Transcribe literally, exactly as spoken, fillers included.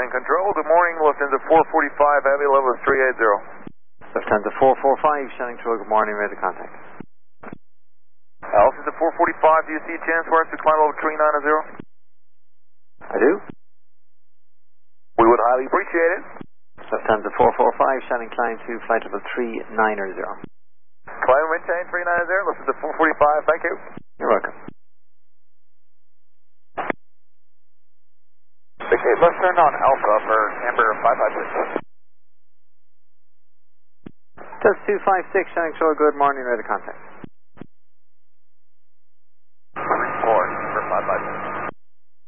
Control. Good morning, Lufthansa four forty-five, Abbey, level is three eighty. Lufthansa four forty-five, Shannon Control, good morning, ready to contact. Lufthansa four forty-five, do you see a chance for us to climb over three ninety? I do. We would highly appreciate it. Lufthansa four forty-five, Shannon climb to flight level three ninety. Climb and maintain three ninety, Lufthansa four forty-five, thank you. You're welcome. Okay, left turn on Alpha for Amber five five six. Just two five six, Shannon Control, good morning, ready to contact.